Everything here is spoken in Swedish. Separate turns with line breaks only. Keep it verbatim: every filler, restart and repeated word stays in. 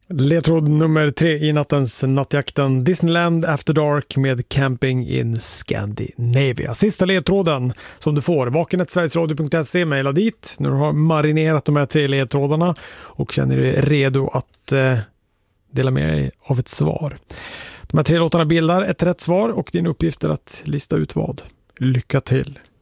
Ledtråd nummer tre i nattens nattjakten: Disneyland After Dark med Camping in Scandinavia. Sista ledtråden som du får: vaken snabel-a sverigesradio punkt se, mejla dit när du har marinerat de här tre ledtrådarna och känner dig redo att eh, dela med dig av ett svar. De här tre låtarna bildar ett rätt svar och din uppgift är att lista ut vad. Lycka till!